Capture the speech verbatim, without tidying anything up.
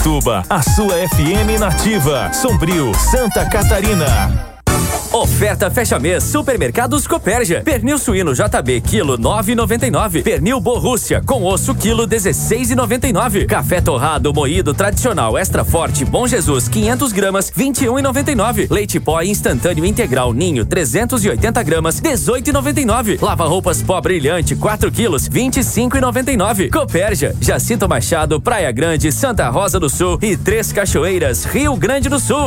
Ubatuba, a sua F M nativa. Sombrio, Santa Catarina. Oferta fecha mês Supermercados Copérgia. Pernil suíno J B quilo nove e noventa e nove. Pernil Borrússia com osso quilo dezesseis e noventa e nove. Café torrado moído tradicional extra forte Bom Jesus quinhentas gramas vinte e um e noventa e nove. Leite pó instantâneo integral Ninho trezentos e oitenta gramas dezoito e noventa e nove. Lava roupas pó brilhante quatro quilos vinte e cinco e noventa e nove. Copérgia, Jacinto Machado, Praia Grande, Santa Rosa do Sul e Três Cachoeiras, Rio Grande do Sul.